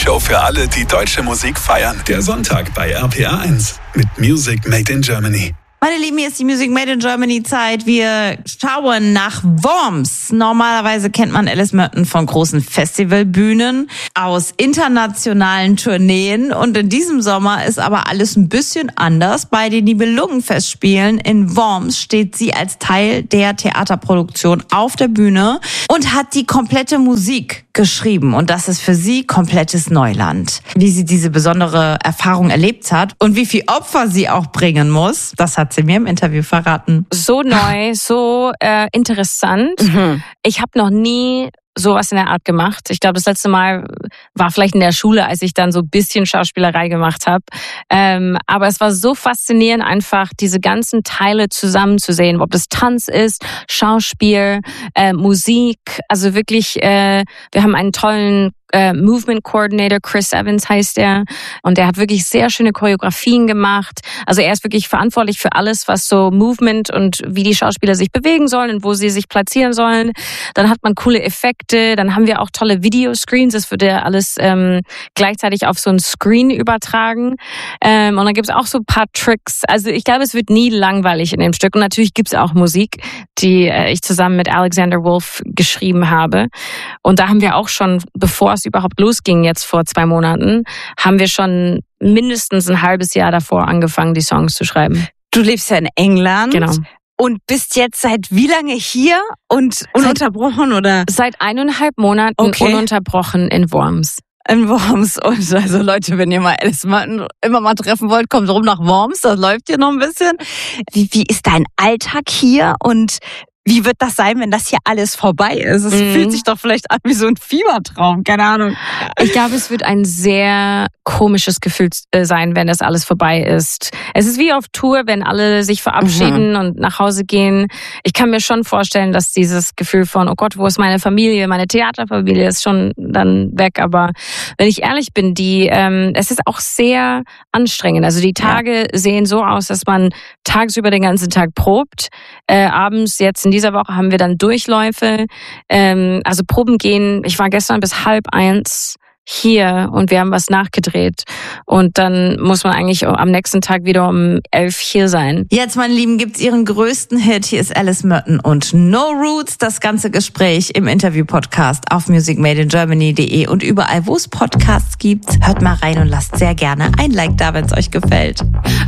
Show für alle, die deutsche Musik feiern. Der Sonntag bei RPA 1 mit Music Made in Germany. Meine Lieben, hier ist die Music Made in Germany Zeit. Wir schauen nach Worms. Normalerweise kennt man Alice Merton von großen Festivalbühnen, aus internationalen Tourneen. Und in diesem Sommer ist aber alles ein bisschen anders. Bei den Nibelungenfestspielen in Worms steht sie als Teil der Theaterproduktion auf der Bühne und hat die komplette Musik geschrieben. Und das ist für sie komplettes Neuland. Wie sie diese besondere Erfahrung erlebt hat und wie viel Opfer sie auch bringen muss, das hat sie mir im Interview verraten. So neu, so interessant. Ich habe noch nie sowas in der Art gemacht. Ich glaube, das letzte Mal war vielleicht in der Schule, als ich dann so ein bisschen Schauspielerei gemacht habe. Aber es war so faszinierend, einfach diese ganzen Teile zusammenzusehen, ob das Tanz ist, Schauspiel, Musik. Also wirklich, wir haben einen tollen Movement Coordinator, Chris Evans heißt er. Und er hat wirklich sehr schöne Choreografien gemacht. Also er ist wirklich verantwortlich für alles, was so Movement und wie die Schauspieler sich bewegen sollen und wo sie sich platzieren sollen. Dann hat man coole Effekte. Dann haben wir auch tolle Videoscreens. Das wird ja alles gleichzeitig auf so ein Screen übertragen. Und dann gibt es auch so ein paar Tricks. Also ich glaube, es wird nie langweilig in dem Stück. Und natürlich gibt es auch Musik, die ich zusammen mit Alexander Wolf geschrieben habe. Und da haben wir auch schon, bevor es überhaupt losging, jetzt vor 2 Monaten, haben wir schon mindestens ein halbes Jahr davor angefangen, die Songs zu schreiben. Du lebst ja in England. Genau. Und bist jetzt seit wie lange hier und ununterbrochen oder? Seit 1,5 Monaten ununterbrochen in Worms. In Worms. Und also Leute, wenn ihr mal Alice Merton immer mal treffen wollt, kommt rum nach Worms, das läuft hier noch ein bisschen. Wie ist dein Alltag hier und wie wird das sein, wenn das hier alles vorbei ist? Es fühlt sich doch vielleicht an wie so ein Fiebertraum, keine Ahnung. Ich glaube, es wird ein sehr komisches Gefühl sein, wenn das alles vorbei ist. Es ist wie auf Tour, wenn alle sich verabschieden und nach Hause gehen. Ich kann mir schon vorstellen, dass dieses Gefühl von, oh Gott, wo ist meine Familie? Meine Theaterfamilie ist schon dann weg. Aber wenn ich ehrlich bin, es ist auch sehr anstrengend. Also die Tage sehen so aus, dass man tagsüber den ganzen Tag probt. Abends jetzt in dieser Woche haben wir dann Durchläufe. Also Proben gehen. Ich war gestern bis 12:30 hier und wir haben was nachgedreht. Und dann muss man eigentlich am nächsten Tag wieder um 11 hier sein. Jetzt, meine Lieben, gibt's ihren größten Hit. Hier ist Alice Merton und No Roots. Das ganze Gespräch im Interview-Podcast auf musicmadeingermany.de und überall, wo es Podcasts gibt. Hört mal rein und lasst sehr gerne ein Like da, wenn es euch gefällt.